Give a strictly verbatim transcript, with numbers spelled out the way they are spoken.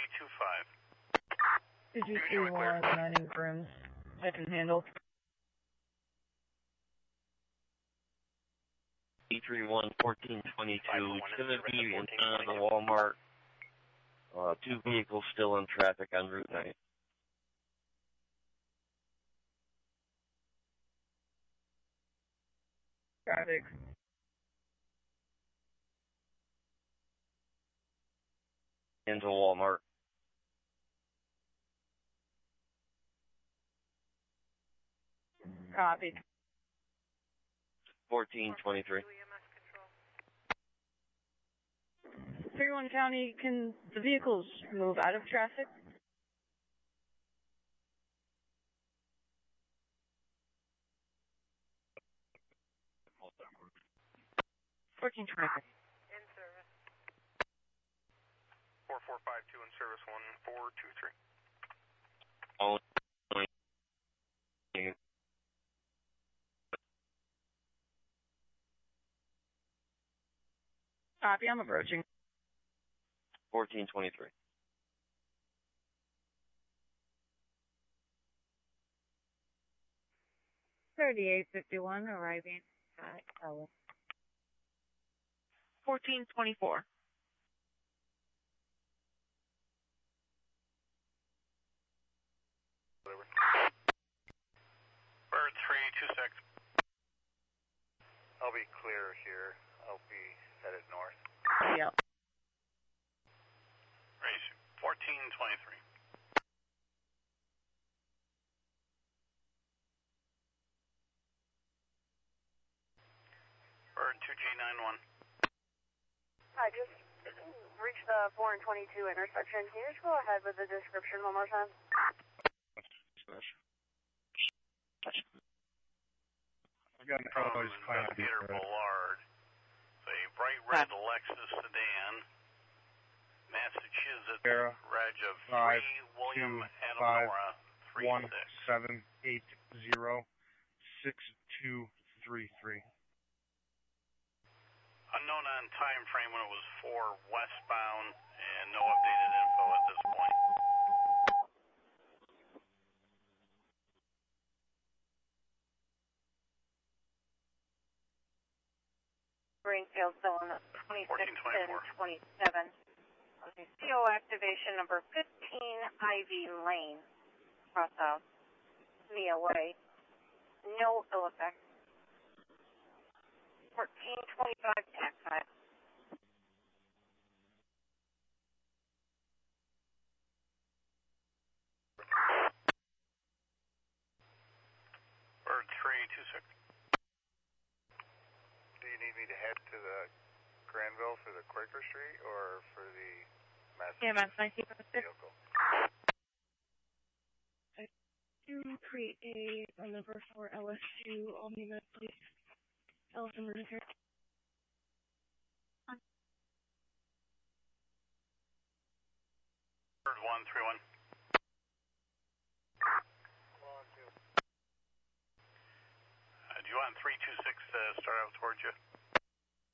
three two five. Did you see one ninety rooms I can handle? E three one fourteen twenty-two. It's going to be in front of the Walmart. Uh, two vehicles still in traffic on Route nine. Traffic. Into Walmart. Copy. fourteen twenty-three. three one County, can the vehicles move out of traffic? fourteen twenty-three. In service. four four five two in service, one four two three. All Copy, I'm approaching. fourteen twenty-three. thirty-eight fifty-one, arriving at Ellis. fourteen twenty-four. Whatever. Bird three two six. I'll be clear here. I'll be headed north. Yep. Race fourteen twenty-three. Bird two G nine one. I just reached the four and twenty-two intersection. Can you just go ahead with the description one more time? I've got from Investigator Bullard. It's a bright red Lexus sedan. Massachusetts, reg of five, three William two, Adamora three one six. seven eight zero six two three three. Unknown on time frame when it was for westbound, and no updated info at this point. Springfield zone twenty-six and twenty-seven. C O activation number fifteen Ivy Lane. Cross out. Mia Way. No ill effect. fourteen twenty-five tax five. Bird three two six. Do you need me to head to the Granville for the Quaker Street or for the Massachusetts vehicle? I do create a phone number for L S two Omnibus, please. Ellis Emergency. Bird one three one. Uh, do you want three two six to start out towards you?